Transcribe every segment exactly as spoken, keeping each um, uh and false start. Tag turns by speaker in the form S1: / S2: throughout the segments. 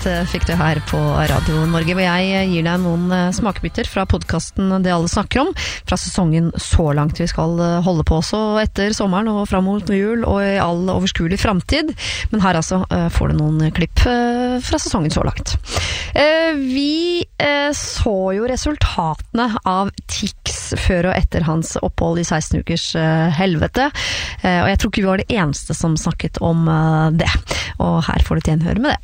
S1: Sollangt fikk du her på Radio Norge, hvor jeg gir deg noen smakbytter fra podcasten Det alle snakker om, fra sesongen Så langt. Vi skal holde på også etter sommeren og frem mot jul og i all overskuelig fremtid, men her altså får du noen klipp fra sesongen Så langt. Vi så jo resultatene av Tix før og etter hans opphold i seksten ukers helvete, og jeg tror ikke vi var det eneste som snakket om det, og her får du til en høre med det.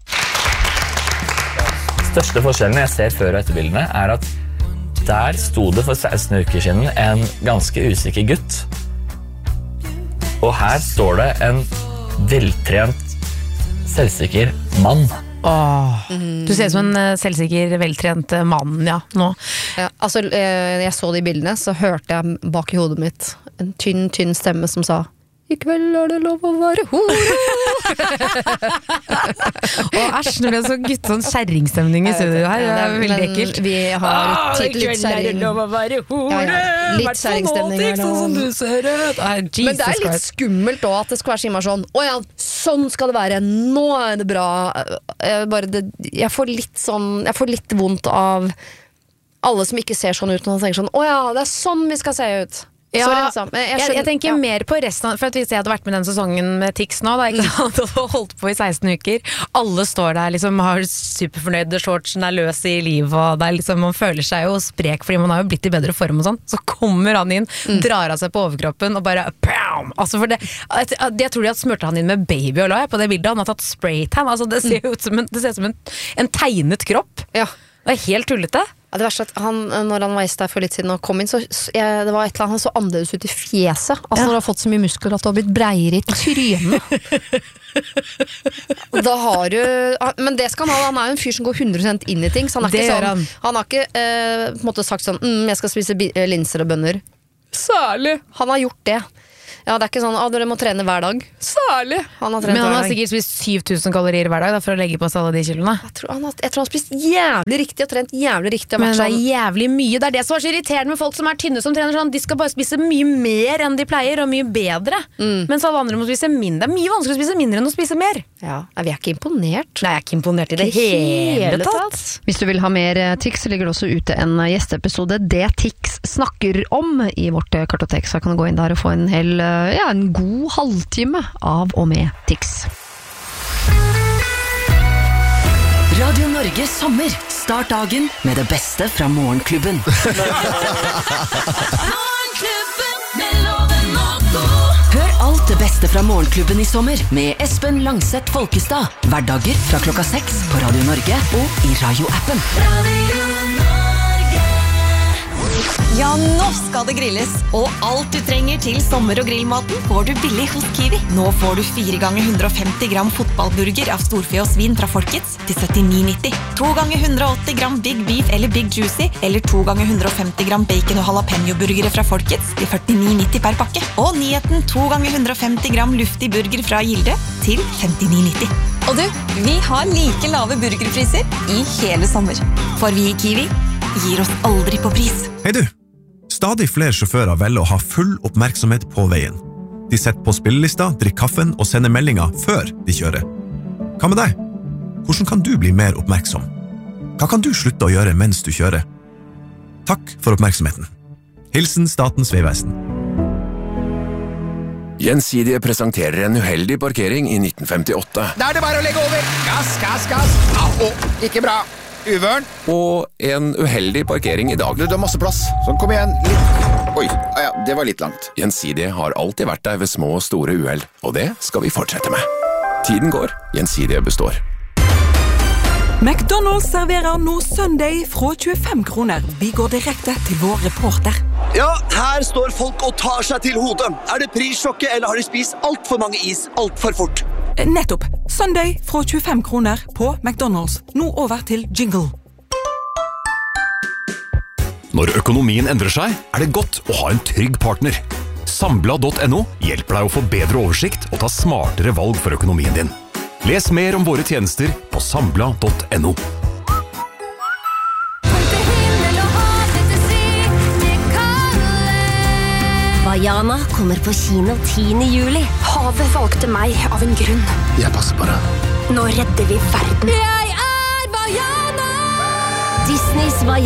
S2: Største forskjellen jeg ser før og etter bildene er at der sto det for seksten uker siden en ganske usikker gutt, og her står det en veltrent, selvsikker mann.
S3: Åh, du ser ut som en selvsikker, veltrent mann, ja, nå.
S4: Ja, altså, jeg så de bildene, så hørte jeg bak i hodet mitt en tynn, tynn stemme som sa I kveld er det lov å være hore.
S3: Og æsj, når vi har så gutt sånn kjerringstemning i studio her, det er veldig ekkelt.
S4: Vi har
S3: ah,
S4: litt kjæring.
S3: I kveld er det lov å være hore.
S4: Ja, ja. Litt kjæringstemning her nå.
S3: Sånn som du ser ut. Ah,
S4: Men det er litt skummelt også at det skal være så sånn, åja, sånn skal det være, nå er det bra. Jeg, bare, det, jeg får litt sånn, jeg får litt vondt av alle som ikke ser sånn ut, og tenker sånn, åja, det er sånn vi skal se ut.
S3: Ja,
S4: Sorry, altså. jeg,
S3: jeg, jeg tenker
S4: ja.
S3: mer på resten av, for at hvis jeg hadde vært med den sesongen med Tix nå, da, ikke sant, og holdt på i seksten uker, alle står der liksom, har superfornøyde shortsen, er løs i livet, og det er liksom, man føler seg jo sprek, fordi man har jo blitt i bedre form og sånn, så kommer han inn, mm. drar av seg på overkroppen, og bare, pam! Altså for det, jeg, jeg tror de har smurt han inn med baby og la på det bildet, han har tatt spraytan, altså det ser ut som en, det ser ut som en, en tegnet kropp.
S4: Ja.
S3: Det er helt tullete.
S4: Ja, det verste at han, når han var i sted for litt siden og kom inn, så jeg, det var et eller annet, han så annerledes ut i fjeset. Altså ja. Når du har fått så mye muskler at du har blitt breiere i trynet. Da har du, men det skal han ha, han er jo en fyr som går hundre prosent inn i ting, så han er
S3: det
S4: ikke sånn,
S3: han.
S4: han har ikke eh, på en måte sagt sånn, mm, jeg skal spise bi- linser og bønner. Særlig. Han har gjort det. Ja, det er ikke sånn, ah, dere må trene hver dag. Særlig. Han har trent
S3: Men han
S4: hver
S3: har
S4: dag.
S3: sikkert spist syv tusen kalorier hver dag da, for å legge på seg alle de kiloene.
S4: Jeg tror han har, jeg tror han har spist jævlig riktig og trent jævlig riktig. Og
S3: Men det er
S4: sånn.
S3: jævlig mye. Det er det som er så irriterende med folk som er tynne som trener sånn. De skal bare spise mye mer enn de pleier, og mye bedre. Mm. Mens alle andre må spise mindre. Det er mye vanskelig å spise mindre enn å spise mer.
S4: Ja, vi er ikke imponert.
S3: Nei, jeg er ikke imponert i det hele, hele tatt.
S1: Hvis du vil ha mer Tix, så ligger det også ute en gjesteepisode Det Tix snakker om i vårt kartotek, så kan du gå inn der og få en hel, ja, en god halvtime av og med Tix.
S5: Radio Norge sommer. Start dagen med det beste fra Morgenklubben. Morgenklubben med Loven og Go. Hør alt det beste fra Morgenklubben i sommer med Espen Langseth Folkestad. Hverdager fra klokka seks på Radio Norge og i Radio-appen. Radio Norge.
S6: Ja, nå skal det grilles, og alt du trenger til sommer- og grillmaten får du billig hos Kiwi. Nå får du fire ganger hundre og femti gram fotballburger av storfe og svin fra Folkets til syttini nitti. To ganger hundre og åtti gram Big Beef eller Big Juicy, eller to ganger hundre og femti gram bacon og jalapeno-burgere fra Folkets til førtini nitti per pakke. Og nyheten to ganger hundre og femti gram luftig burger fra Gilde til femtini nitti. Og du, vi har like lave burgerpriser i hele sommer. For vi i Kiwi gir oss aldri på pris.
S7: Hei du! Stadig flere sjåfører velger å ha full oppmerksomhet på veien. De setter på spillelista, drikker kaffen og sender meldinger før de kjører. Hva med deg? Hvordan kan du bli mer oppmerksom? Hva kan du slutte å gjøre mens du kjører? Takk for oppmerksomheten. Hilsen Statens Vegvesen.
S8: Gjensidige presenterer en uheldig parkering i nitten femtiåtte.
S9: Da er det bare å legge over. Gass, gass, gass. Au, ikke bra. Uvørn.
S8: Og en uheldig parkering i dag.
S9: Du, du har masse plass. Sånn, kom igjen. Litt. Oi, ah, ja, det var litt langt.
S8: Gjensidige har alltid vært der ved små og store uheld, og det skal vi fortsette med. Tiden går, Gjensidige består.
S10: McDonald's serverer nå Sunday fra tjuefem kroner. Vi går direkte til vår reporter.
S11: Ja, her står folk og tar seg til hodet. Er det prissjokket, eller har de spist alt for mange is alt for fort?
S10: Nettopp. Sunday fra tjuefem kroner på McDonald's. Nå over til jingle.
S12: Når økonomien endrer seg, er det godt å ha en trygg partner. Sambla punktum no hjelper deg å få bedre oversikt og ta smartere valg for økonomien din. Les mer om våre tjenester på sambla punktum no.
S13: Vaiana kommer på kino tiende juli.
S14: Havet valgte meg av en grunn.
S9: Jeg passer på deg.
S14: Nå redder vi verden.
S13: Jeg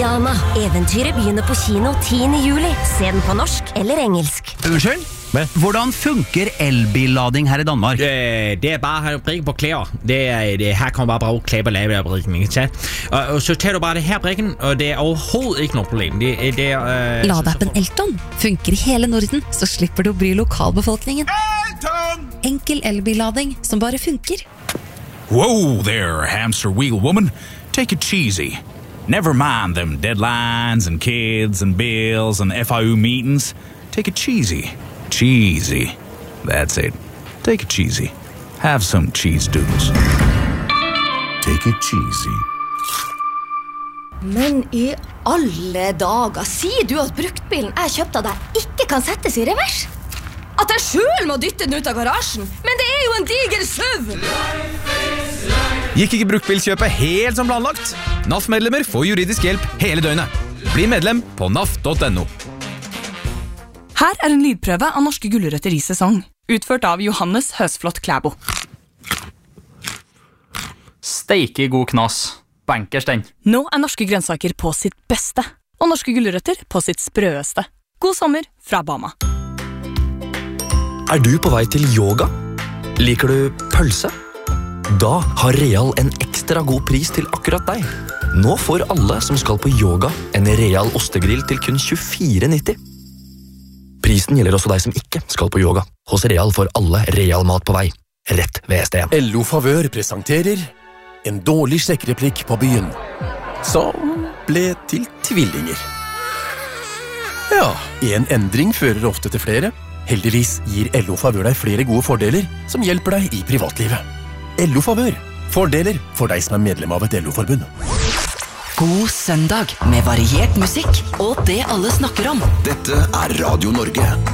S13: Vaiana. Eventyret begynner på kino tiende juli. Se den på norsk eller engelsk.
S14: Unnskyld? Hvordan funker elbillading her i Danmark?
S15: Det, det er bare at brikke på klær. Det er, det, her kan man bare bruge klær på lavebrikken, ikke sant? Og, og så tager du bare det her brikken, og det er overhovedet ikke noe problem. Det, det er, øh,
S16: Ladeappen Elton funker i hele Norden, så slipper du å bry lokalbefolkningen. Elton! Enkel elbillading som bare funker.
S17: Whoa there, hamster wheel woman. Take it cheesy. Never mind them deadlines and kids and bills and F I U meetings. Take it cheesy. Cheesy. That's it. Take it cheesy. Have some cheese doodles.
S18: Take it cheesy.
S19: Men i alle dager, sier du at bruktbilen jeg kjøpte av deg ikke kan settes i revers? At jeg selv må dytte den ut av garasjen? Men det er jo en diger søv!
S20: Gikk ikke bruktbilkjøpet helt som planlagt? N A F-medlemmer får juridisk hjelp hele døgnet. Bli medlem på N A F punktum no.
S21: Her er en lydprøve av norske gulrøtter i sesong, utført av Johannes Høsflot Klæbo.
S22: Steike god knas. Bankers den.
S21: Nå er norske grønnsaker på sitt beste, og norske gulrøtter på sitt sprøeste. God sommer fra Bama.
S23: Er du på vei til yoga? Liker du pølse? Da har Real en ekstra god pris til akkurat deg. Nå får alle som skal på yoga en Real ostegrill til kun tjuefire nitti. Prisen gjelder også deg som ikke skal på yoga. Hos Real får alle Real mat på vei. Rett ved S T M.
S8: L O Favør presenterer en dårlig sjekkreplikk på byen, som ble til tvillinger. Ja, en endring fører ofte til flere. Heldigvis gir L O Favør deg flere gode fordeler som hjelper deg i privatlivet. L O Favør. Fordeler for deg som er medlem av et L O-forbund.
S5: God søndag med variert musikk og det alle snakker om.
S18: Dette er Radio Norge.